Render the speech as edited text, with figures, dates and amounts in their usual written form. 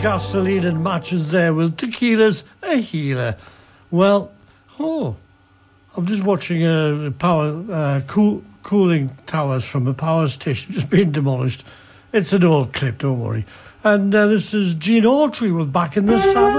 gasoline and matches there with tequila's a healer. Well, I'm just watching a cooling towers from a power station just being demolished. It's an old clip, don't worry. And this is Gene Autry with Back in the Saddle.